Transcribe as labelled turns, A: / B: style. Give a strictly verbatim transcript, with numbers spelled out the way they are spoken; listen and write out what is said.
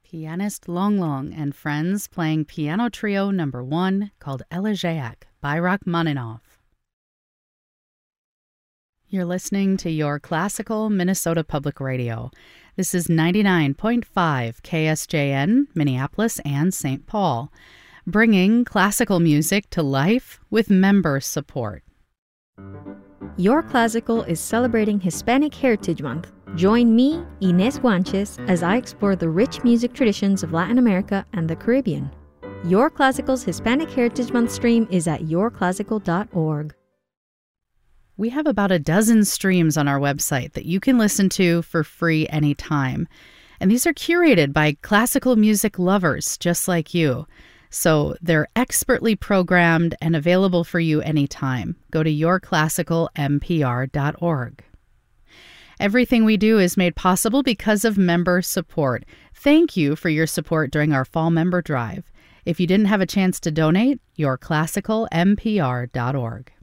A: Pianist Long Long and friends playing Piano Trio Number One called Elegiac by Rachmaninoff. You're listening to Your Classical Minnesota Public Radio. This is ninety-nine point five K S J N, Minneapolis and Saint Paul, bringing classical music to life with member support.
B: Your Classical is celebrating Hispanic Heritage Month. Join me, Inés Guanches, as I explore the rich music traditions of Latin America and the Caribbean. Your Classical's Hispanic Heritage Month stream is at your classical dot org.
A: We have about a dozen streams on our website that you can listen to for free anytime. And these are curated by classical music lovers just like you. So they're expertly programmed and available for you anytime. Go to your classical m p r dot org. Everything we do is made possible because of member support. Thank you for your support during our fall member drive. If you didn't have a chance to donate, your classical m p r dot org.